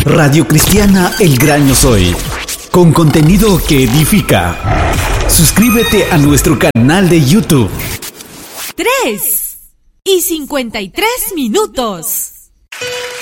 Radio Cristiana El Gran Yo Soy, con contenido que edifica. Suscríbete a nuestro canal de YouTube. 3:53 minutos.